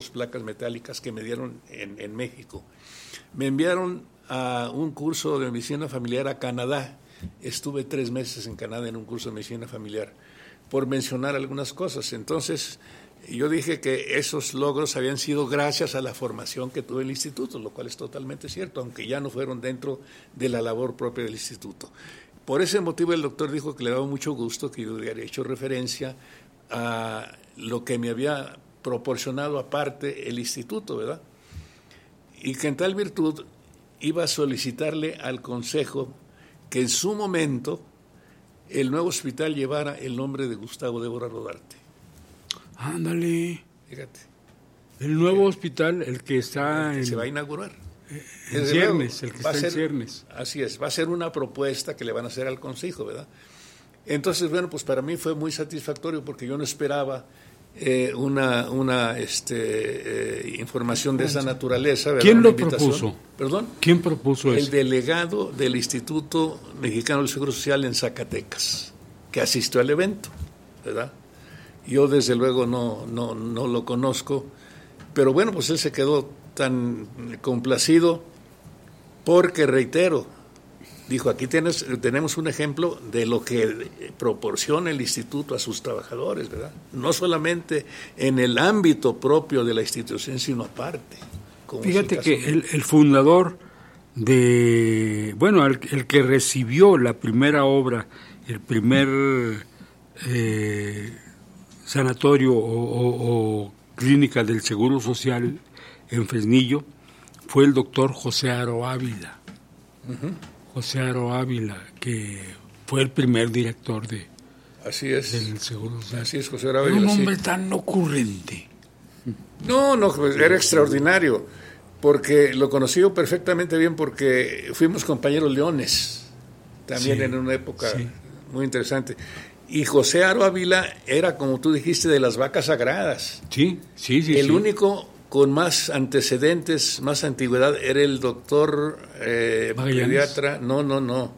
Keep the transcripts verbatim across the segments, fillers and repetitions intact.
dos placas metálicas que me dieron en, en México. Me enviaron a un curso de medicina familiar a Canadá. Estuve tres meses en Canadá en un curso de medicina familiar, por mencionar algunas cosas. Entonces, yo dije que esos logros habían sido gracias a la formación que tuve en el instituto, lo cual es totalmente cierto, aunque ya no fueron dentro de la labor propia del instituto. Por ese motivo el doctor dijo que le daba mucho gusto que yo hubiera hecho referencia a lo que me había proporcionado aparte el instituto, ¿verdad? Y que en tal virtud iba a solicitarle al Consejo que en su momento el nuevo hospital llevara el nombre de Gustavo Débora Rodarte. Ándale. Fíjate. El nuevo eh, hospital, el que está el que en... se va a inaugurar. Eh, en Ciernes, el que está ser, en Ciernes. Así es, va a ser una propuesta que le van a hacer al Consejo, ¿verdad? Entonces, bueno, pues para mí fue muy satisfactorio porque yo no esperaba eh, una, una este, eh, información de esa naturaleza, ¿verdad? ¿Quién lo propuso? ¿Perdón? ¿Quién propuso eso? El delegado del Instituto Mexicano del Seguro Social en Zacatecas, que asistió al evento, ¿verdad? Yo desde luego no, no, no lo conozco, pero bueno, pues él se quedó tan complacido porque, reitero, dijo, aquí tienes, tenemos un ejemplo de lo que proporciona el instituto a sus trabajadores, ¿verdad? No solamente en el ámbito propio de la institución, sino aparte. Fíjate que el, el fundador de, bueno, el, el que recibió la primera obra, el primer eh, sanatorio o, o, o clínica del Seguro Social en Fresnillo, fue el doctor José Aro Ávila. Uh-huh. José Aro Ávila, que fue el primer director de Así es. del Seguro Social. Así es, José Aro Ávila. Era un hombre sí. tan ocurrente. No, no, pues era extraordinario, porque lo conocí yo perfectamente bien porque fuimos compañeros leones, también sí, en una época sí. muy interesante. Y José Aro Ávila era, como tú dijiste, de las vacas sagradas. Sí, sí, sí. El sí. único con más antecedentes, más antigüedad, era el doctor eh, pediatra, no, no, no,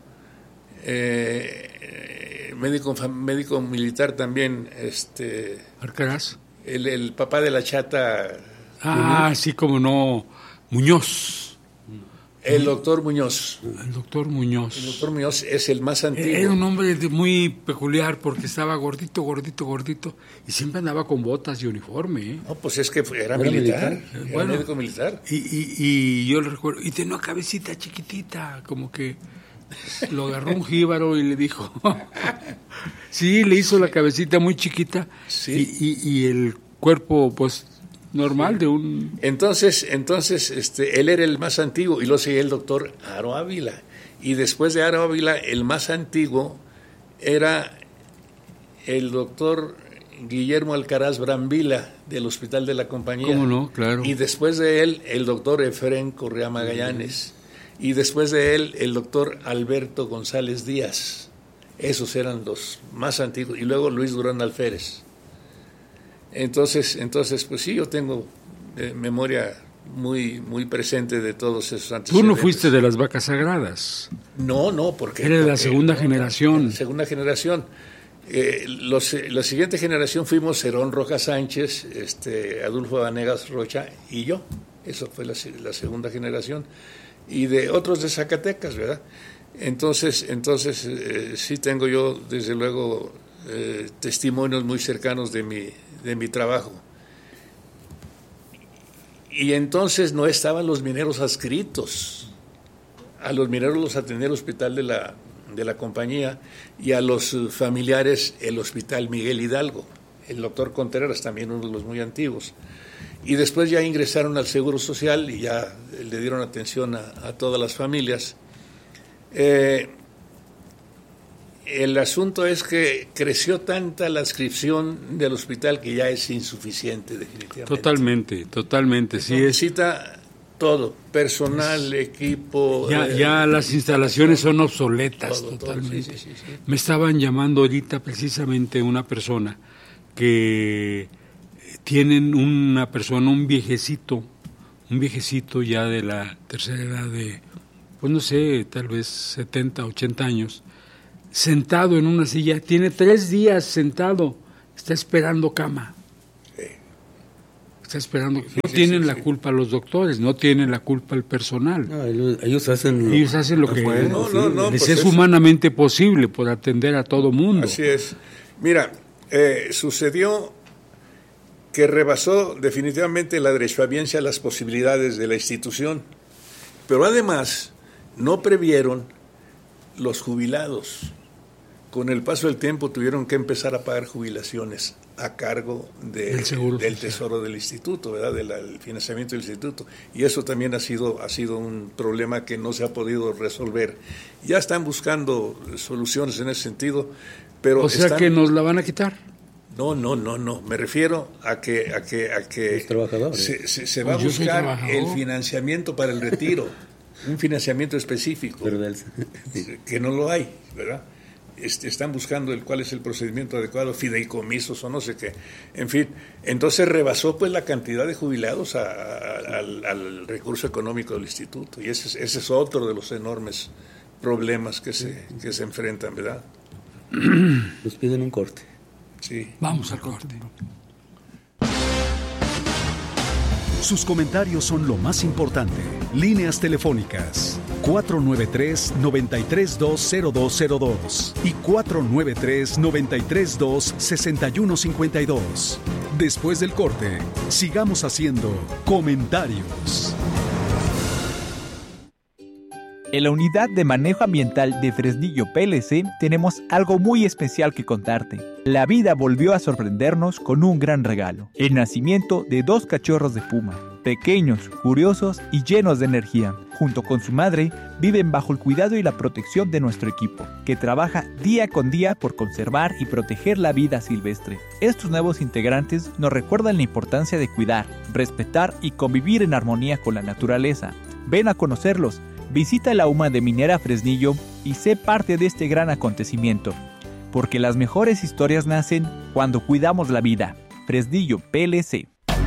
eh, médico, médico militar también, este... Arcaraz. El, el papá de la chata. Ah, ¿no? Sí, como no, Muñoz. El doctor Muñoz. El doctor Muñoz. El doctor Muñoz es el más antiguo. Era un hombre muy peculiar porque estaba gordito, gordito, gordito y siempre andaba con botas y uniforme. ¿eh? No, pues es que era, era militar, militar. Era bueno, médico militar. Y, y, y yo lo recuerdo, y tenía una cabecita chiquitita, como que lo agarró un jíbaro y le dijo, sí, le hizo la cabecita muy chiquita sí. y, y, y el cuerpo, pues, normal sí. de un... Entonces, entonces este, él era el más antiguo y lo seguía el doctor Aro Ávila. Y después de Aro Ávila, el más antiguo era el doctor Guillermo Alcaraz Brambila del Hospital de la Compañía. ¿Cómo no? Claro. Y después de él, el doctor Efrén Correa Magallanes. Mm. Y después de él, el doctor Alberto González Díaz. Esos eran los más antiguos. Y luego Luis Durán Alférez. Entonces, entonces pues sí, yo tengo eh, memoria muy, muy presente de todos esos antecedentes. ¿Tú no fuiste de las vacas sagradas? No, no, porque... Eres de la porque, segunda no, generación. La segunda generación. Eh, los, la siguiente generación fuimos Herón Rojas Sánchez, este, Adolfo Vanegas Rocha y yo. Eso fue la, la segunda generación. Y de otros de Zacatecas, ¿verdad? Entonces, entonces eh, sí tengo yo, desde luego, eh, testimonios muy cercanos de mi, de mi trabajo. Y entonces no estaban los mineros adscritos. A los mineros los atendía el hospital de la, de la compañía y a los familiares el hospital Miguel Hidalgo. El doctor Contreras, también uno de los muy antiguos. Y después ya ingresaron al Seguro Social y ya le dieron atención a, a todas las familias. Eh, el asunto es que creció tanta la adscripción del hospital que ya es insuficiente definitivamente. Totalmente, totalmente. Sí, necesita todo, personal, es, equipo. Ya, eh, ya las instalaciones son obsoletas todo, totalmente. Todo, sí, sí, sí, sí. Me estaban llamando ahorita precisamente una persona que tienen una persona, un viejecito, un viejecito ya de la tercera edad de, pues no sé, tal vez setenta, ochenta años, sentado en una silla, tiene tres días sentado, está esperando cama. Sí. está esperando. No sí, tienen sí, la sí. culpa los doctores, no tienen la culpa el personal. No, ellos, ellos hacen lo, ellos hacen lo que no, no, no, les pues es, es humanamente posible por atender a todo mundo. Así es. Mira, eh, sucedió que rebasó definitivamente la derechohabiencia las posibilidades de la institución, pero además no previeron los jubilados. Con el paso del tiempo tuvieron que empezar a pagar jubilaciones a cargo de, del tesoro del instituto, ¿verdad? Del, del financiamiento del instituto, y eso también ha sido ha sido un problema que no se ha podido resolver. Ya están buscando soluciones en ese sentido, pero o sea están... que nos la van a quitar. No, no, no, no. Me refiero a que a que a que los trabajadores. Se, se, se va pues a buscar el financiamiento para el retiro, un financiamiento específico, que no lo hay, ¿verdad? Están buscando el cuál es el procedimiento adecuado, fideicomisos o no sé qué, en fin. Entonces rebasó pues la cantidad de jubilados a, a, al, al recurso económico del instituto, y ese es, ese es otro de los enormes problemas que se que se enfrentan, ¿verdad? Nos piden un corte. Sí. Vamos al corte. Sus comentarios son lo más importante. Líneas telefónicas cuatro nueve tres, nueve tres dos, cero dos cero dos y cuatro nueve tres, nueve tres dos, seis uno cinco dos. Después del corte, sigamos haciendo comentarios. En la Unidad de Manejo Ambiental de Fresnillo P L C tenemos algo muy especial que contarte. La vida volvió a sorprendernos con un gran regalo: el nacimiento de dos cachorros de puma, pequeños, curiosos y llenos de energía. Junto con su madre, viven bajo el cuidado y la protección de nuestro equipo, que trabaja día con día por conservar y proteger la vida silvestre. Estos nuevos integrantes nos recuerdan la importancia de cuidar, respetar y convivir en armonía con la naturaleza. Ven a conocerlos. Visita la U M A de Minera Fresnillo y sé parte de este gran acontecimiento, porque las mejores historias nacen cuando cuidamos la vida. Fresnillo P L C.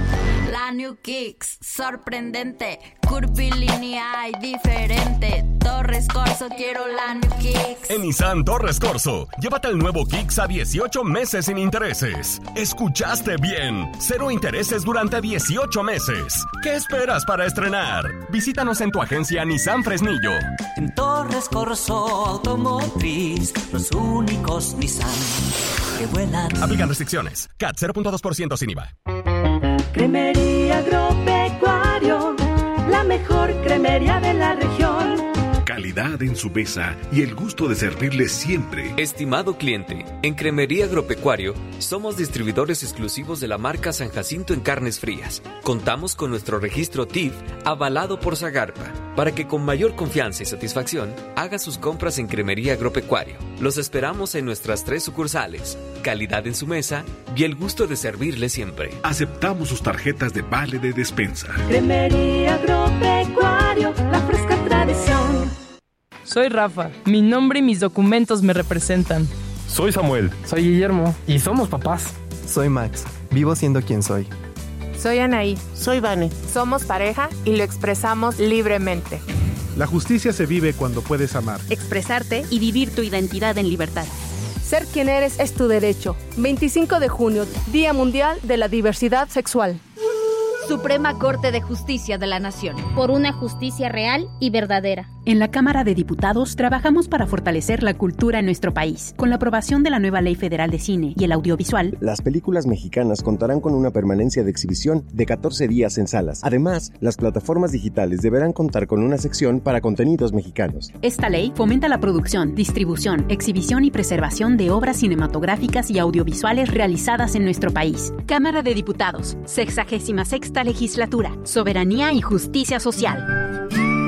La New Kicks, sorprendente, curvilínea y diferente. Torres Corso, quiero la New Kicks. En Nissan Torres Corso, llévate el nuevo Kicks a dieciocho meses sin intereses. ¿Escuchaste bien? Cero intereses durante dieciocho meses. ¿Qué esperas para estrenar? Visítanos en tu agencia Nissan Fresnillo. En Torres Corso Automotriz, los únicos Nissan que vuelan. Aplican restricciones. C A T cero punto dos por ciento sin I V A. Cremería Agropecuario, la mejor cremería de la región. Calidad en su mesa y el gusto de servirle siempre. Estimado cliente, en Cremería Agropecuario somos distribuidores exclusivos de la marca San Jacinto en carnes frías. Contamos con nuestro registro T I F avalado por Zagarpa, para que con mayor confianza y satisfacción haga sus compras en Cremería Agropecuario. Los esperamos en nuestras tres sucursales. Calidad en su mesa y el gusto de servirle siempre. Aceptamos sus tarjetas de vale de despensa. Cremería Agropecuario, la fresca tradición. Soy Rafa, mi nombre y mis documentos me representan. Soy Samuel. Soy Guillermo y somos papás. Soy Max, vivo siendo quien soy. Soy Anaí. Soy Vane. Somos pareja y lo expresamos libremente. La justicia se vive cuando puedes amar, expresarte y vivir tu identidad en libertad. Ser quien eres es tu derecho. veinticinco de junio, Día Mundial de la Diversidad Sexual. Suprema Corte de Justicia de la Nación. Por una justicia real y verdadera. En la Cámara de Diputados trabajamos para fortalecer la cultura en nuestro país. Con la aprobación de la nueva Ley Federal de Cine y el audiovisual, las películas mexicanas contarán con una permanencia de exhibición de catorce días en salas. Además, las plataformas digitales deberán contar con una sección para contenidos mexicanos. Esta ley fomenta la producción, distribución, exhibición y preservación de obras cinematográficas y audiovisuales realizadas en nuestro país. Cámara de Diputados, sexagésima sexta legislatura, soberanía y justicia social.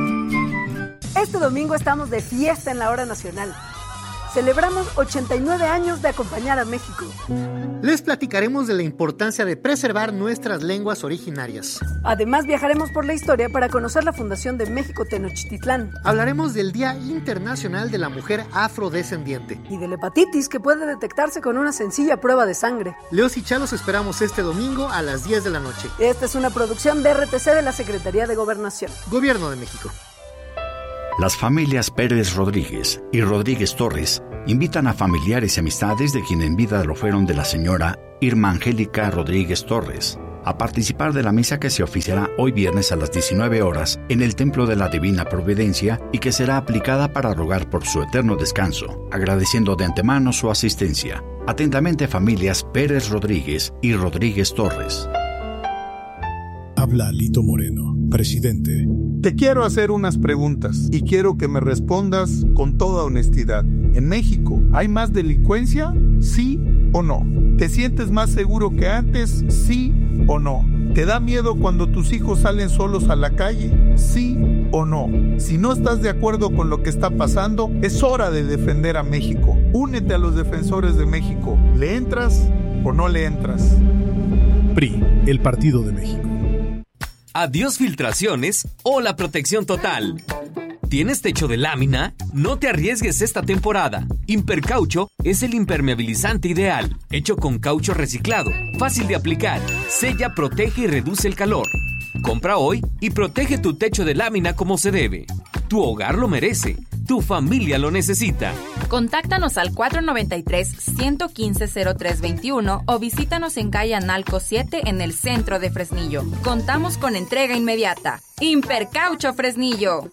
Este domingo estamos de fiesta en la Hora Nacional. Celebramos ochenta y nueve años de acompañar a México. Les platicaremos de la importancia de preservar nuestras lenguas originarias. Además, viajaremos por la historia para conocer la fundación de México Tenochtitlán. Hablaremos del Día Internacional de la Mujer Afrodescendiente. Y de la hepatitis, que puede detectarse con una sencilla prueba de sangre. Leos y Chalos esperamos este domingo a las diez de la noche. Esta es una producción de R T C de la Secretaría de Gobernación. Gobierno de México. Las familias Pérez Rodríguez y Rodríguez Torres invitan a familiares y amistades de quien en vida lo fueron de la señora Irma Angélica Rodríguez Torres a participar de la misa que se oficiará hoy viernes a las diecinueve horas en el Templo de la Divina Providencia y que será aplicada para rogar por su eterno descanso, agradeciendo de antemano su asistencia. Atentamente, familias Pérez Rodríguez y Rodríguez Torres. Habla Lito Moreno, presidente. Te quiero hacer unas preguntas y quiero que me respondas con toda honestidad. ¿En México hay más delincuencia? ¿Sí o no? ¿Te sientes más seguro que antes? ¿Sí o no? ¿Te da miedo cuando tus hijos salen solos a la calle? ¿Sí o no? Si no estás de acuerdo con lo que está pasando, es hora de defender a México. Únete a los defensores de México. ¿Le entras o no le entras? P R I, el Partido de México. Adiós filtraciones o la protección total. ¿Tienes techo de lámina? No te arriesgues esta temporada. Impercaucho es el impermeabilizante ideal, hecho con caucho reciclado, fácil de aplicar, sella, protege y reduce el calor. Compra hoy y protege tu techo de lámina como se debe. Tu hogar lo merece, tu familia lo necesita. Contáctanos al cuatro nueve tres, uno uno cinco, cero tres dos uno o visítanos en calle Analco siete en el centro de Fresnillo. Contamos con entrega inmediata. Impercaucho Fresnillo.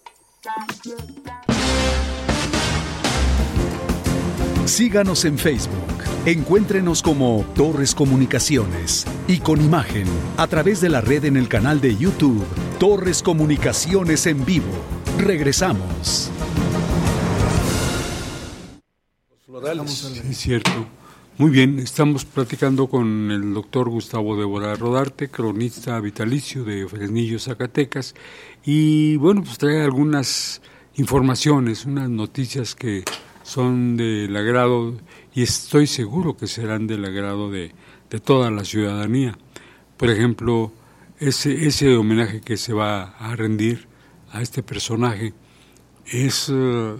Síganos en Facebook. Encuéntrenos como Torres Comunicaciones y con imagen a través de la red en el canal de YouTube Torres Comunicaciones en vivo. Regresamos. Sí, es cierto. Muy bien, estamos platicando con el doctor Gustavo Débora Rodarte, cronista vitalicio de Fresnillo, Zacatecas, y bueno, pues trae algunas informaciones, unas noticias que son del agrado, y estoy seguro que serán del agrado de, de toda la ciudadanía. Por ejemplo, ese, ese homenaje que se va a rendir a este personaje es uh,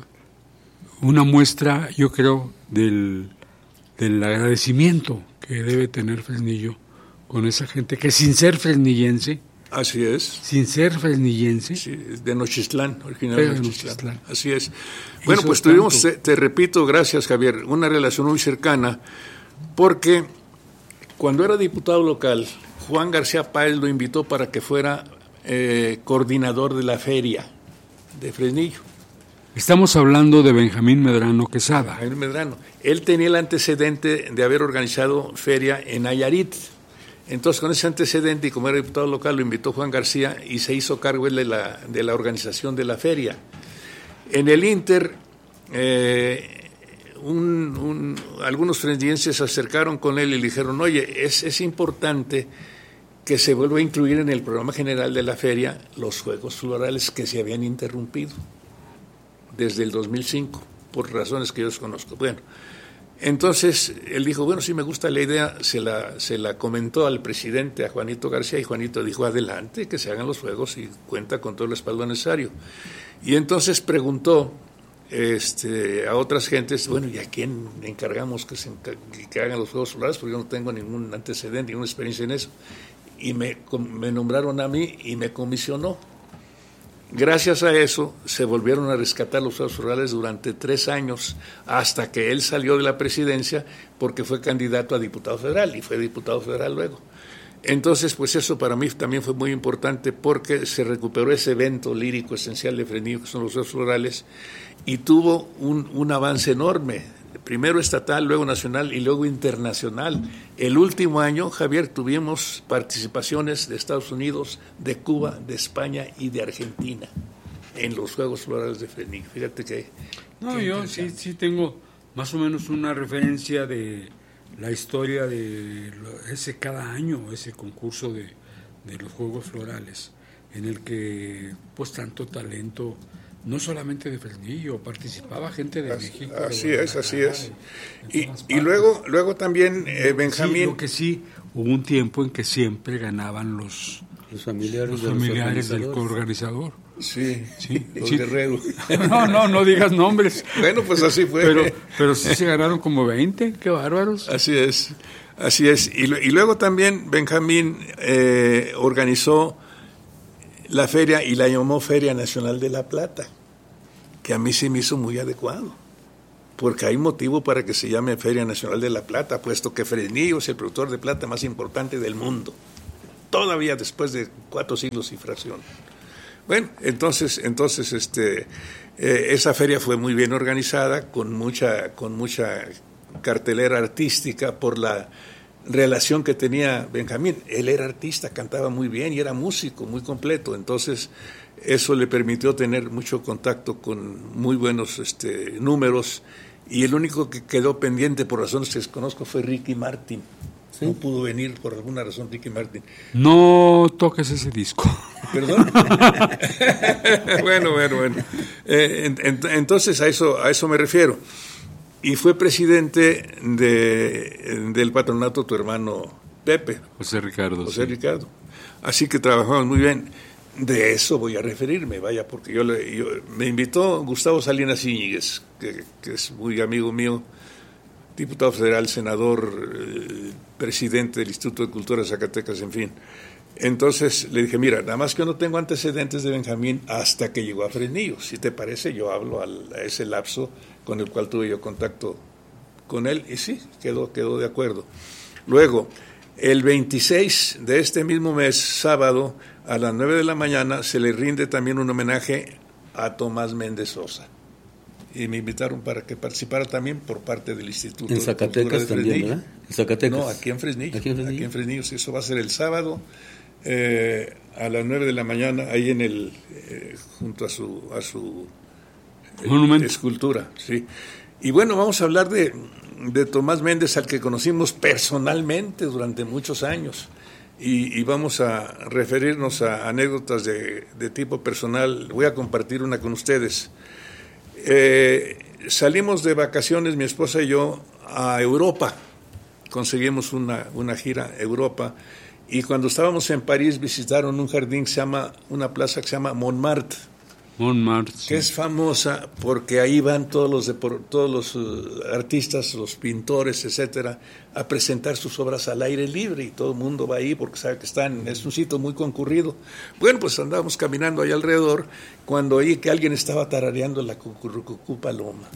una muestra, yo creo, del, del agradecimiento que debe tener Fresnillo con esa gente que sin ser fresnillense, así es, sin ser fresnillense, sí, de Nochistlán, original de Nochistlán. Nochistlán, así es. Bueno, hizo pues tuvimos, tanto. te repito, gracias Javier, una relación muy cercana, porque cuando era diputado local, Juan García Páez lo invitó para que fuera eh, coordinador de la feria de Fresnillo. Estamos hablando de Benjamín Medrano Quesada. Benjamín Medrano. Él tenía el antecedente de haber organizado feria en Nayarit. Entonces, con ese antecedente, y como era diputado local, lo invitó Juan García y se hizo cargo él de la, de la organización de la feria. En el Inter, eh, un, un, algunos fresnillenses se acercaron con él y le dijeron, oye, es, es importante que se vuelva a incluir en el programa general de la feria los Juegos Florales que se habían interrumpido desde el dos mil cinco, por razones que yo desconozco. Bueno, entonces él dijo, bueno, sí me gusta la idea, se la, se la comentó al presidente, a Juanito García, y Juanito dijo, adelante, que se hagan los juegos y cuenta con todo el respaldo necesario. Y entonces preguntó este, a otras gentes, bueno, ¿y a quién encargamos que, se enca- que hagan los Juegos Florales? Porque yo no tengo ningún antecedente, ninguna experiencia en eso. Y me, me nombraron a mí y me comisionó. Gracias a eso se volvieron a rescatar los Juegos Florales durante tres años hasta que él salió de la presidencia porque fue candidato a diputado federal y fue diputado federal luego. Entonces, pues eso para mí también fue muy importante porque se recuperó ese evento lírico esencial de Fresnillo que son los Juegos Florales y tuvo un, un avance enorme. Primero estatal, luego nacional y luego internacional. El último año, Javier, tuvimos participaciones de Estados Unidos, de Cuba, de España y de Argentina en los Juegos Florales de Fresnillo. Fíjate que... No, yo sí, sí tengo más o menos una referencia de la historia de ese cada año, ese concurso de, de los Juegos Florales, en el que pues tanto talento... No solamente de Fresnillo, participaba gente de así, México. Así de es, así es. Y, y luego luego también eh, Benjamín... Sí, lo que sí, hubo un tiempo en que siempre ganaban los, los familiares, los de familiares los del coorganizador. Sí, sí, los sí. guerreros. No, no, no digas nombres. Bueno, pues así fue. Pero, pero sí se ganaron como veinte, qué bárbaros. Así es, así es. Y, y luego también Benjamín eh, organizó la feria y la llamó Feria Nacional de la Plata, que a mí sí me hizo muy adecuado, porque hay motivo para que se llame Feria Nacional de la Plata, puesto que Fresnillo es el productor de plata más importante del mundo. todavía después de cuatro siglos y fracción. Bueno, entonces, entonces este, eh, esa feria fue muy bien organizada, con mucha, con mucha cartelera artística por la relación que tenía Benjamín. Él era artista, cantaba muy bien y era músico muy completo, entonces eso le permitió tener mucho contacto con muy buenos este, números, y el único que quedó pendiente por razones que desconozco fue Ricky Martin. ¿Sí? No pudo venir por alguna razón Ricky Martin. No toques ese disco. ¿Perdón? bueno, bueno, bueno. Eh, en, en, entonces a eso, a eso me refiero. Y fue presidente de, del patronato tu hermano Pepe. José Ricardo. José sí. Ricardo. Así que trabajamos muy bien. De eso voy a referirme, vaya, porque yo, le, yo me invitó Gustavo Salinas Íñiguez, que, que es muy amigo mío, diputado federal, senador, eh, presidente del Instituto de Cultura de Zacatecas, en fin. Entonces le dije, mira, nada más que yo no tengo antecedentes de Benjamín hasta que llegó a Fresnillo. Si te parece, yo hablo al, a ese lapso con el cual tuve yo contacto con él, y sí, quedó, quedó de acuerdo. Luego, el veintiséis de este mismo mes, sábado, a las nueve de la mañana, se le rinde también un homenaje a Tomás Méndez Sosa. Y me invitaron para que participara también por parte del Instituto en Zacatecas de también, ¿verdad? En Zacatecas. No, aquí en Fresnillo. Aquí en Fresnillo. Aquí en Fresnillo, sí, eso va a ser el sábado eh, a las nueve de la mañana, ahí en el eh, junto a su a su monumento, escultura, sí. Y bueno, vamos a hablar de, de Tomás Méndez, al que conocimos personalmente durante muchos años. Y, y vamos a referirnos a anécdotas de, de tipo personal. Voy a compartir una con ustedes. Eh, salimos de vacaciones, mi esposa y yo, a Europa. Conseguimos una, una gira a Europa. Y cuando estábamos en París, visitaron un jardín que se llama, una plaza que se llama Montmartre. Montmartre, sí. Que es famosa porque ahí van todos los depor- todos los uh, artistas, los pintores, etcétera, a presentar sus obras al aire libre, y todo el mundo va ahí porque sabe que están, es un sitio muy concurrido. Bueno, pues andábamos caminando ahí alrededor cuando oí que alguien estaba tarareando la Cucurrucucú Paloma.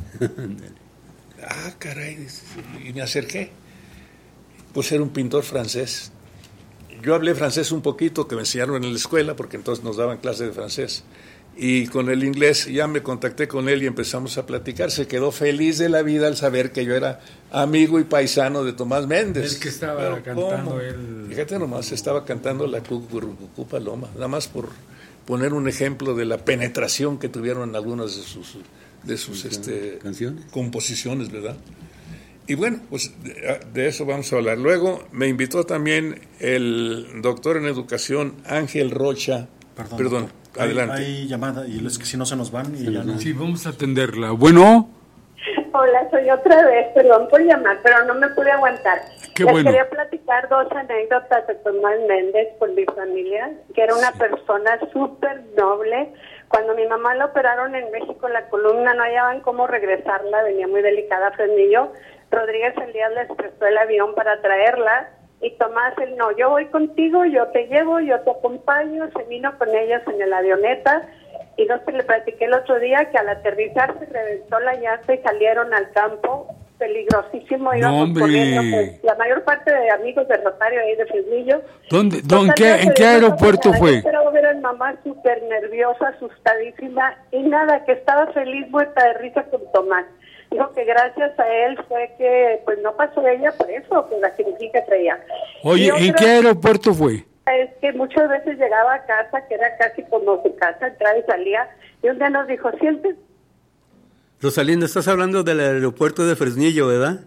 Ah, caray, y me acerqué. Pues era un pintor francés. Yo hablé francés un poquito, que me enseñaron en la escuela, porque entonces nos daban clase de francés. Y con el inglés ya me contacté con él y empezamos a platicar. Se quedó feliz de la vida al saber que yo era amigo y paisano de Tomás Méndez. El que estaba Pero cantando ¿cómo? él. Fíjate nomás, estaba cantando la Cucurrucucú Paloma, nada más por poner un ejemplo de la penetración que tuvieron algunas de sus, de sus este, ¿canciones? Composiciones, ¿verdad? Y bueno, pues de, de eso vamos a hablar. Luego me invitó también el doctor en educación Ángel Rocha. Perdón, Perdón adelante. Hay, hay llamada, y es que si no se nos van y ya no. Sí, vamos a atenderla. Bueno. Hola, soy otra vez, perdón por llamar, pero no me pude aguantar. Qué Les bueno. quería platicar dos anécdotas de Tomás Méndez por mi familia, que era una sí. persona súper noble. Cuando mi mamá la operaron en México, la columna, no hallaban cómo regresarla, venía muy delicada a Fresnillo. Rodríguez Elías les prestó el avión para traerla, y Tomás, él no, yo voy contigo, yo te llevo, yo te acompaño. Se vino con ellas en la avioneta, y no se le platiqué el otro día que al aterrizar se reventó la llanta y salieron al campo, peligrosísimo, íbamos no, corriendo, pues, la mayor parte de amigos del Rosario ahí de Fresnillo. ¿Dónde, ¿en qué, en qué aeropuerto fue? Pero ver a mi mamá súper nerviosa, asustadísima, y nada, que estaba feliz, muerta de risa con Tomás. Dijo que gracias a él fue que pues no pasó ella por eso, por la cirugía que traía. Oye, ¿en qué aeropuerto fue? Es que muchas veces llegaba a casa, que era casi como su casa, entraba y salía, y un día nos dijo, siempre... Rosalinda, estás hablando del aeropuerto de Fresnillo, ¿verdad?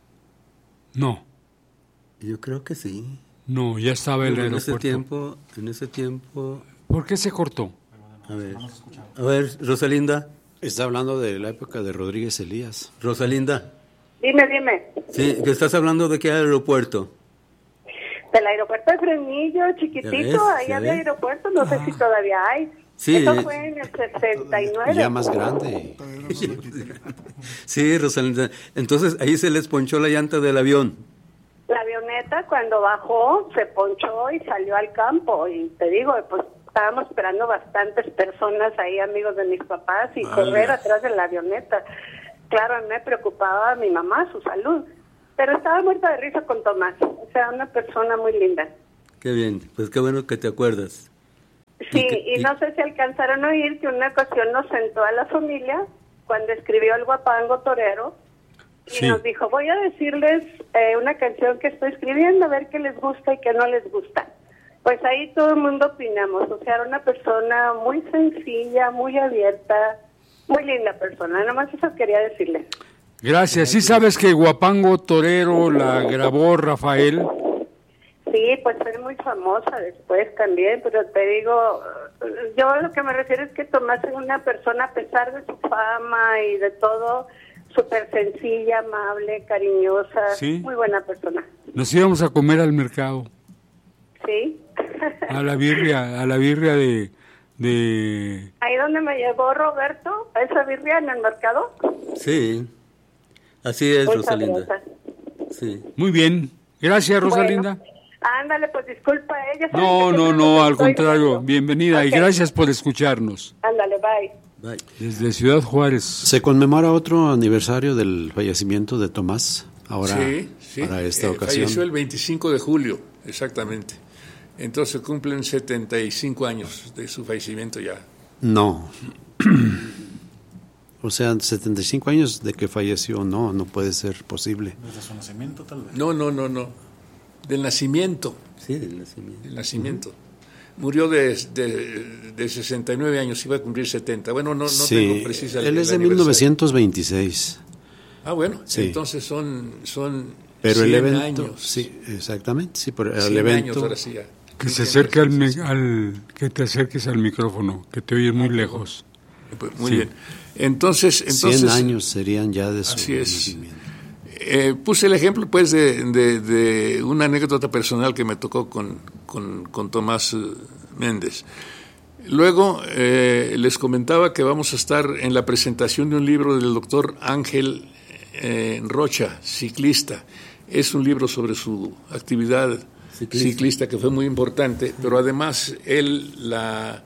No. Yo creo que sí. No, ya estaba el en aeropuerto. En ese tiempo, en ese tiempo... ¿Por qué se cortó? A ver, a ver, Rosalinda. Está hablando de la época de Rodríguez Elías. Rosalinda. Dime, dime. Sí, que estás hablando de qué aeropuerto. Del aeropuerto de Fresnillo, chiquitito, ahí había aeropuerto, no ah. sé si todavía hay. Sí. Eso fue en el sesenta y nueve. Ya más grande. Sí, Rosalinda. Entonces ahí se les ponchó la llanta del avión. La avioneta cuando bajó se ponchó y salió al campo, y te digo, pues estábamos esperando bastantes personas ahí, amigos de mis papás, y ah, correr atrás de la avioneta. Claro, a mí me preocupaba a mi mamá, su salud, pero estaba muerta de risa con Tomás, o sea, una persona muy linda. Qué bien, pues qué bueno que te acuerdas. Sí, y, y no sé si alcanzaron a oír que una ocasión nos sentó a la familia cuando escribió el Guapango Torero y sí. nos dijo, voy a decirles eh, una canción que estoy escribiendo, a ver qué les gusta y qué no les gusta. Pues ahí todo el mundo opinamos, o sea, era una persona muy sencilla, muy abierta, muy linda persona, nada más eso quería decirles. Gracias. ¿Sí sabes que Guapango Torero la grabó Rafael? Sí, pues fue muy famosa después también, pero te digo, yo lo que me refiero es que Tomás es una persona, a pesar de su fama y de todo, súper sencilla, amable, cariñosa, ¿sí? Muy buena persona. Nos íbamos a comer al mercado. Sí. A la birria, a la birria de... de... Ahí donde me llevó Roberto, a esa birria en el mercado. Sí, así es, muy Rosalinda. Sí. Muy bien, gracias Rosalinda. Bueno. Ándale, pues disculpa a ella. No, no, no, al contrario, viendo. Bienvenida okay. Y gracias por escucharnos. Ándale, bye. Bye. Desde Ciudad Juárez. Se conmemora otro aniversario del fallecimiento de Tomás, ahora sí, sí. para esta eh, ocasión. Falleció el veinticinco de julio, exactamente. Entonces cumplen setenta y cinco años de su fallecimiento ya. No. O sea, setenta y cinco años de que falleció, no, no puede ser posible. ¿Desde su nacimiento, tal vez? No, no, no, no. Del nacimiento. Sí, del nacimiento. Del nacimiento. Uh-huh. Murió de, de, de sesenta y nueve años, iba a cumplir setenta. Bueno, no, no sí, tengo precisa. Él es de mil novecientos veintiséis. Ah, bueno, sí. Entonces son, son pero el evento, años. Sí, exactamente. Sí, por el evento. Años, ahora sí ya. Que se acerque al, al, que te acerques al micrófono, que te oyes muy lejos. Pues muy sí. bien. Entonces, entonces. cien años serían ya de su así es. nacimiento. Eh, puse el ejemplo pues de, de, de una anécdota personal que me tocó con, con, con Tomás Méndez. Luego eh, les comentaba que vamos a estar en la presentación de un libro del doctor Ángel eh, Rocha, ciclista. Es un libro sobre su actividad ciclista, ciclista que fue muy importante, pero además él la,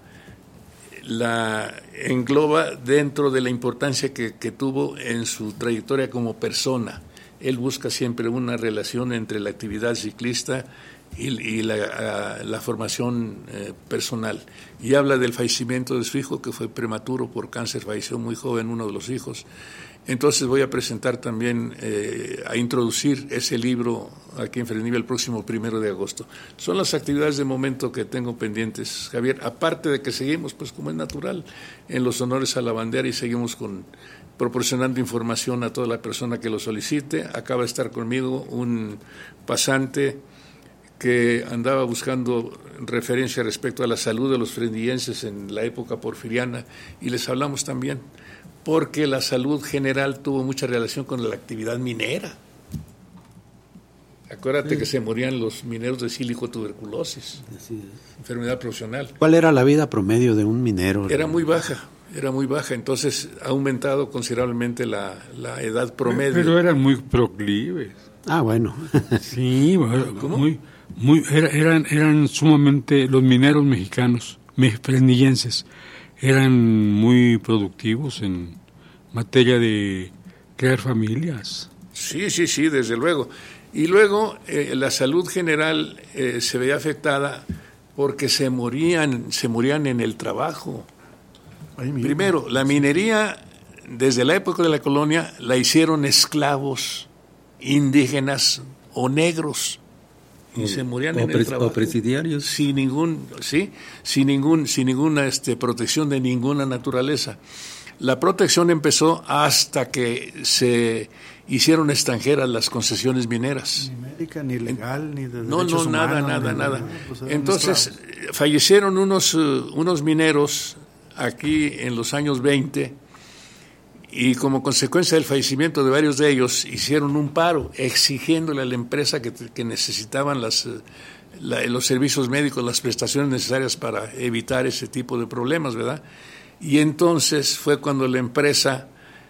la engloba dentro de la importancia que, que tuvo en su trayectoria como persona. Él busca siempre una relación entre la actividad ciclista y, y la, a, la formación eh, personal. Y habla del fallecimiento de su hijo, que fue prematuro por cáncer, falleció muy joven uno de los hijos. Entonces voy a presentar también, eh, a introducir ese libro aquí en Fresnillo el próximo primero de agosto. Son las actividades de momento que tengo pendientes, Javier, aparte de que seguimos, pues como es natural, en los honores a la bandera y seguimos con proporcionando información a toda la persona que lo solicite. Acaba de estar conmigo un pasante que andaba buscando referencia respecto a la salud de los fresnillenses en la época porfiriana y les hablamos también, porque la salud general tuvo mucha relación con la actividad minera. Acuérdate sí. que se morían los mineros de silicotuberculosis, enfermedad profesional. ¿Cuál era la vida promedio de un minero? Era muy baja. Era muy baja, entonces ha aumentado considerablemente la, la edad promedio. Pero eran muy proclives. Ah, bueno. Sí, ¿cómo? Muy, muy, era, eran, eran sumamente, los mineros mexicanos, fresnillenses, eran muy productivos en materia de crear familias. Sí, sí, sí, desde luego. Y luego eh, la salud general eh, se veía afectada porque se morían, se morían en el trabajo. Primero, la minería, desde la época de la colonia, la hicieron esclavos, indígenas o negros, y o, se morían o en el trabajo. O presidiarios. Sin ningún, sí, sin ningún, sin ninguna este, protección de ninguna naturaleza. La protección empezó hasta que se hicieron extranjeras las concesiones mineras. Ni médica, ni legal, ni de No, derechos no, nada, humanos, nada, ni nada. nada. Pues Entonces, esclavos. fallecieron unos, uh, unos mineros aquí en los años veinte y como consecuencia del fallecimiento de varios de ellos hicieron un paro exigiéndole a la empresa que, que necesitaban las, la, los servicios médicos, las prestaciones necesarias para evitar ese tipo de problemas, ¿verdad? Y entonces fue cuando la empresa,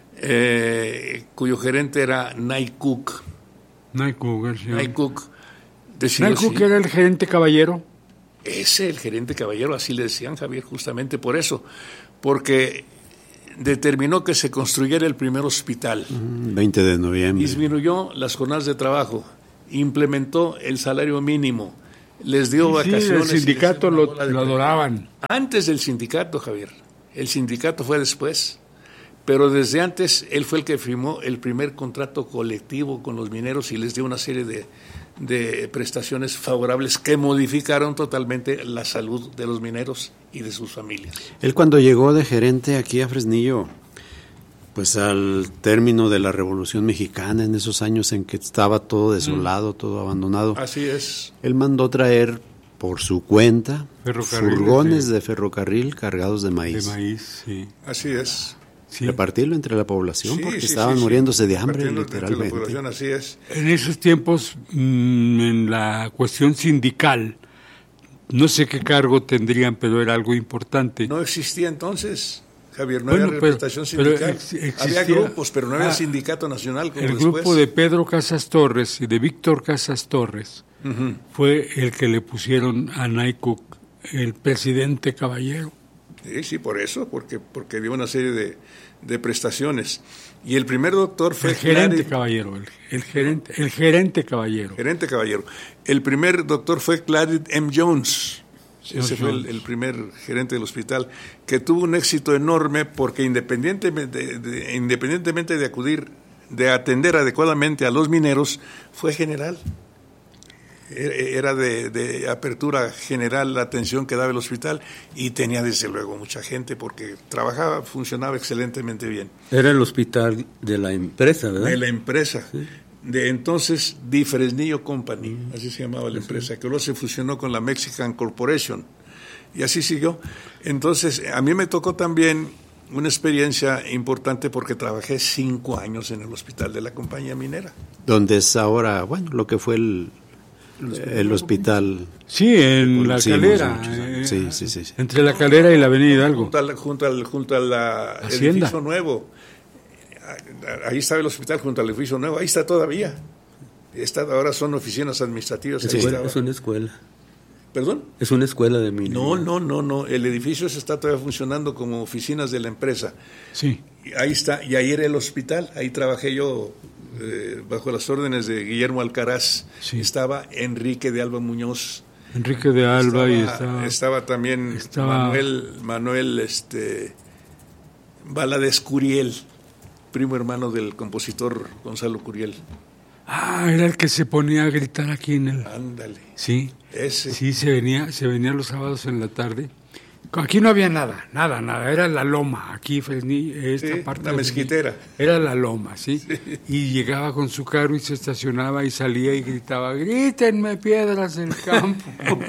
eh, cuyo gerente era Nay Cook, Nay Cook, el señor. Nay Cook, decidió, Nay Cook sí, era el gerente caballero. Ese, el gerente caballero, así le decían, Javier, justamente por eso, porque determinó que se construyera el primer hospital. veinte de noviembre. Disminuyó las jornadas de trabajo, implementó el salario mínimo, les dio sí, vacaciones. Sí, el sindicato lo, lo adoraban. Antes del sindicato, Javier. El sindicato fue después. Pero desde antes, él fue el que firmó el primer contrato colectivo con los mineros y les dio una serie de, de prestaciones favorables que modificaron totalmente la salud de los mineros y de sus familias. Él cuando llegó de gerente aquí a Fresnillo, pues al término de la Revolución Mexicana, en esos años en que estaba todo desolado, mm. todo abandonado. Así es. Él mandó traer por su cuenta furgones sí. de ferrocarril cargados de maíz. De maíz, sí. Así es. Sí. Repartirlo entre la población, sí, porque sí, estaban sí, muriéndose sí. de hambre, literalmente. literalmente. La población, así es. En esos tiempos, mmm, en la cuestión sindical, no sé qué cargo tendrían, pero era algo importante. No existía entonces, Javier, no bueno, había pero, representación sindical. Pero ex, existía, había grupos, pero no había ah, sindicato nacional como el después. grupo de Pedro Casas Torres y de Víctor Casas Torres uh-huh. fue el que le pusieron a Naikuk el presidente caballero. Sí, sí, por eso, porque porque dio una serie de, de prestaciones. Y el primer doctor fue... El gerente Clary, caballero, el, el, gerente, el gerente caballero. Gerente caballero. El primer doctor fue Clary M. Jones. Ese Jones. fue el, el primer gerente del hospital, que tuvo un éxito enorme porque independientemente de, de, independientemente de acudir, de atender adecuadamente a los mineros, fue general. Era de, de apertura general la atención que daba el hospital y tenía desde luego mucha gente porque trabajaba, funcionaba excelentemente bien. Era el hospital de la empresa, ¿verdad? De la empresa. Sí. De entonces Di Fresnillo Company, mm. así se llamaba la empresa, que luego se fusionó con la Mexican Corporation y así siguió. Entonces a mí me tocó también una experiencia importante porque trabajé cinco años en el hospital de la compañía minera. Donde es ahora, bueno, lo que fue el... El hospital. Sí, en la sí, Calera. Eh, sí, sí, sí, sí. Entre la Calera y la Avenida Hidalgo. Junto al, junto al, junto al edificio nuevo. Ahí estaba el hospital junto al edificio nuevo. Ahí está todavía. Está, ahora son oficinas administrativas. Es, una, es una escuela. ¿Perdón? Es una escuela de minería. No, no, no, no. El edificio se está todavía funcionando como oficinas de la empresa. Sí. Ahí está. Y ahí era el hospital. Ahí trabajé yo. Eh, bajo las órdenes de Guillermo Alcaraz, sí. Estaba Enrique de Alba Muñoz, Enrique de Alba estaba, y estaba, estaba también estaba, Manuel Manuel este Valadez Curiel, primo hermano del compositor Gonzalo Curiel. Ah, era el que se ponía a gritar aquí en el. Ándale. Sí. Ese. Sí, se venía, se venía los sábados en la tarde. Aquí no había nada, nada, nada. Era la loma. Aquí, esta sí, parte. La mezquitera. Era la loma, ¿sí? ¿sí? Y llegaba con su carro y se estacionaba y salía y gritaba: ¡grítenme piedras del campo!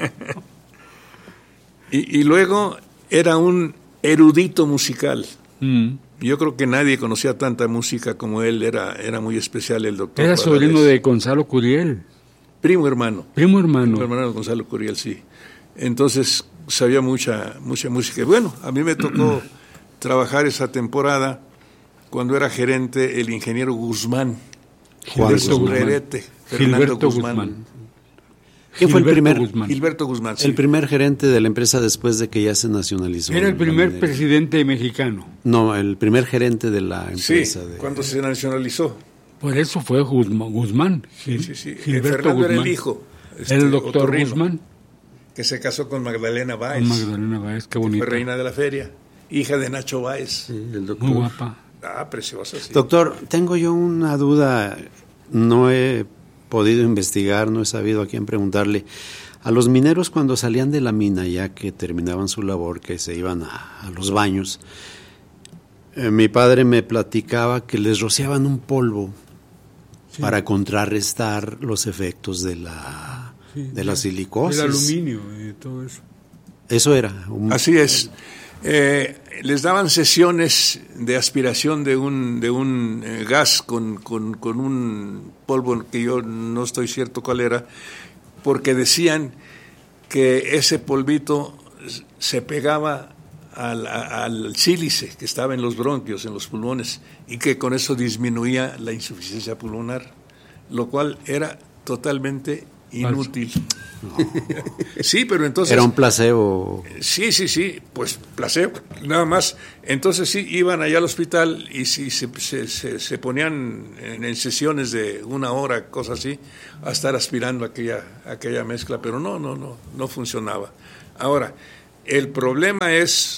y, y luego era un erudito musical. Mm. Yo creo que nadie conocía tanta música como él. Era, era muy especial el doctor. Era sobrino de Gonzalo Curiel. Primo hermano. Primo hermano. Primo hermano de Gonzalo Curiel, sí. Entonces sabía mucha mucha música. Bueno, a mí me tocó trabajar esa temporada cuando era gerente el ingeniero Guzmán, Gilberto Guzmán. Gilberto Guzmán. Guzmán. ¿Quién fue el primer? Guzmán. Gilberto Guzmán. Sí. El primer gerente de la empresa después de que ya se nacionalizó. Era el primer presidente mexicano. No, el primer gerente de la empresa. Sí, de... cuando se nacionalizó. Por eso fue Guzmán. Sí, sí, sí. Gilberto Fernando Guzmán. Era el hijo. Este, el doctor Otorrino, Guzmán. Que se casó con Magdalena Báez. Con Magdalena Báez, qué bonita. Fue reina de la feria. Hija de Nacho Báez. Sí, el doctor. Muy guapa. Ah, preciosa, sí. Doctor, tengo yo una duda. No he podido investigar, no he sabido a quién preguntarle. A los mineros cuando salían de la mina, ya que terminaban su labor, que se iban a, a los baños, eh, mi padre me platicaba que les rociaban un polvo sí. para contrarrestar los efectos de la, sí, de la silicosis. El aluminio y todo eso. Eso era. Un... Así es. Eh, les daban sesiones de aspiración de un de un eh, gas con, con, con un polvo que yo no estoy cierto cuál era, porque decían que ese polvito se pegaba al, al sílice que estaba en los bronquios, en los pulmones, y que con eso disminuía la insuficiencia pulmonar, lo cual era totalmente inútil. No. Sí, pero entonces... Era un placebo. Sí, sí, sí, pues placebo, nada más. Entonces sí, iban allá al hospital y sí, se, se, se, se ponían en, en sesiones de una hora, cosas así, a estar aspirando aquella, aquella mezcla, pero no, no, no, no funcionaba. Ahora, el problema es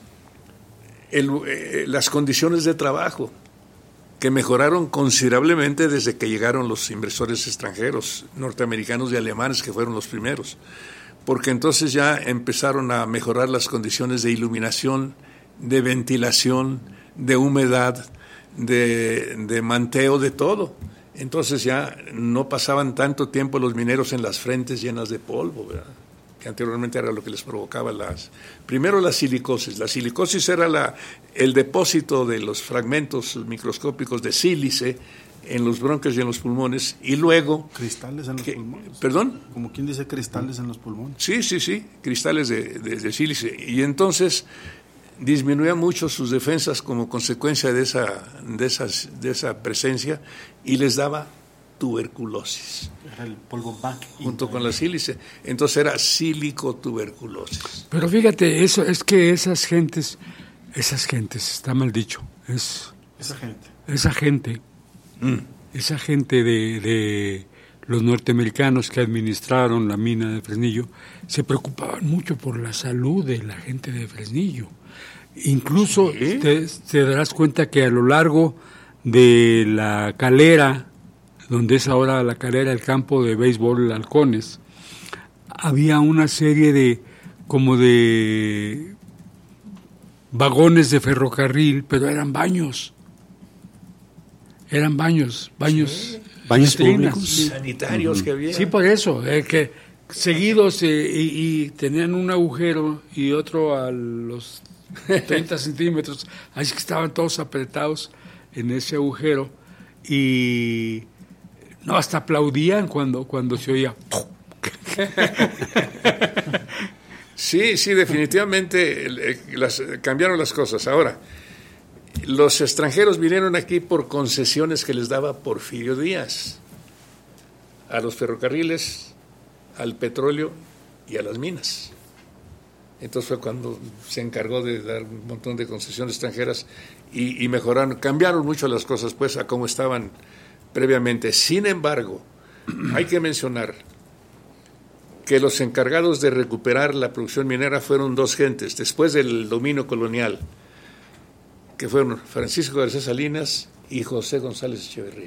el, eh, las condiciones de trabajo, que mejoraron considerablemente desde que llegaron los inversores extranjeros, norteamericanos y alemanes, que fueron los primeros, porque entonces ya empezaron a mejorar las condiciones de iluminación, de ventilación, de humedad, de, de manteo, de todo. Entonces ya no pasaban tanto tiempo los mineros en las frentes llenas de polvo, ¿verdad? Que anteriormente era lo que les provocaba las... Primero la silicosis. La silicosis era la, el depósito de los fragmentos microscópicos de sílice en los bronquios y en los pulmones, y luego... ¿Cristales en los que, pulmones? ¿Perdón? ¿Como quien dice cristales en los pulmones? Sí, sí, sí, cristales de, de, de sílice. Y entonces disminuía mucho sus defensas como consecuencia de esa, de esas, de esa presencia, y les daba tuberculosis. Era el polvo B A C. Junto con la sílice. Entonces era silicotuberculosis. Pero fíjate, eso es que esas gentes, esas gentes, está mal dicho, es... Esa gente. Esa gente, mm. esa gente de, de los norteamericanos que administraron la mina de Fresnillo, se preocupaban mucho por la salud de la gente de Fresnillo. Incluso ¿sí? te, te darás cuenta que a lo largo de la calera, donde es ahora la calera, el campo de béisbol Halcones, había una serie de, como de vagones de ferrocarril, pero eran baños, eran baños, baños, sí. baños públicos, sanitarios uh-huh. que había. Sí, por eso, eh, que seguidos eh, y, y tenían un agujero y otro a los treinta centímetros, así que estaban todos apretados en ese agujero y no, hasta aplaudían cuando, cuando se oía. Sí, sí, definitivamente las, cambiaron las cosas. Ahora, los extranjeros vinieron aquí por concesiones que les daba Porfirio Díaz a los ferrocarriles, al petróleo y a las minas. Entonces fue cuando se encargó de dar un montón de concesiones extranjeras y, y mejoraron, cambiaron mucho las cosas pues a cómo estaban previamente. Sin embargo, hay que mencionar que los encargados de recuperar la producción minera fueron dos gentes, después del dominio colonial, que fueron Francisco García Salinas y José González Echeverría.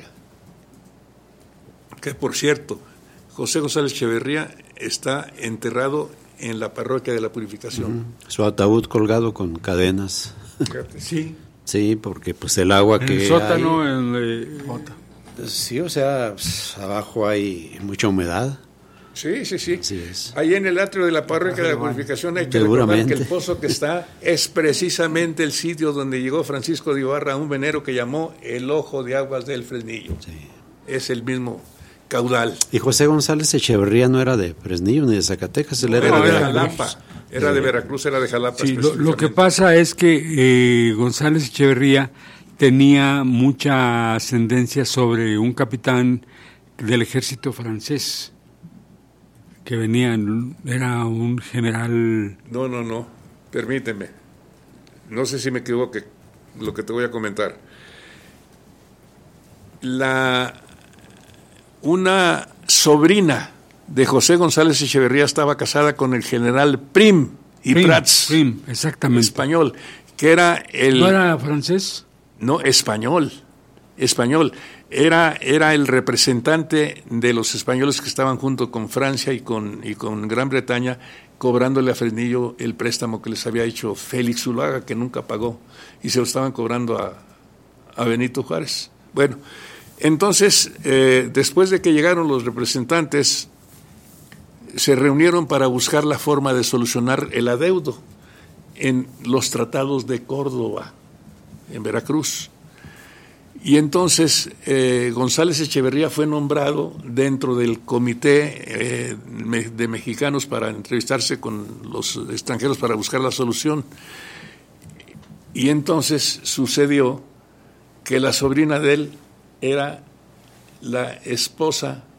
Que, por cierto, José González Echeverría está enterrado en la parroquia de la Purificación. Uh-huh. Su ataúd colgado con cadenas. Sí. Sí, porque pues el agua en que el sótano, hay, en el... Sí, o sea, pues, abajo hay mucha humedad. Sí, sí, sí. Así es. Ahí en el atrio de la parroquia de la Purificación hay que recordar que el pozo que está es precisamente el sitio donde llegó Francisco de Ibarra a un venero que llamó el Ojo de Aguas del Fresnillo. Sí. Es el mismo caudal. Y José González Echeverría no era de Fresnillo ni de Zacatecas, él no, era, era de de Jalapa. Era de Veracruz, era de Jalapa. Sí, lo, lo que pasa es que eh, González Echeverría tenía mucha ascendencia sobre un capitán del ejército francés que venía, era un general... No, no, no, permíteme. No sé si me equivoque lo que te voy a comentar. La, una sobrina de José González Echeverría estaba casada con el general Prim y Prim, Prats. Prim, exactamente. Español, que era el... ¿No era francés? No, español, español. Era, era el representante de los españoles que estaban junto con Francia y con, y con Gran Bretaña, cobrándole a Fresnillo el préstamo que les había hecho Félix Zuluaga, que nunca pagó, y se lo estaban cobrando a, a Benito Juárez. Bueno, entonces, eh, después de que llegaron los representantes, se reunieron para buscar la forma de solucionar el adeudo en los tratados de Córdoba, en Veracruz. Y entonces eh, González Echeverría fue nombrado dentro del comité eh, de mexicanos para entrevistarse con los extranjeros para buscar la solución. Y entonces sucedió que la sobrina de él era la esposa